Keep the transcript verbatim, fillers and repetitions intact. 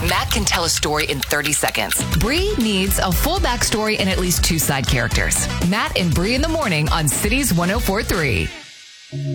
Matt can tell a story in thirty seconds. Bree needs a full backstory and at least two side characters. Matt and Bree in the morning on Cities one oh four three.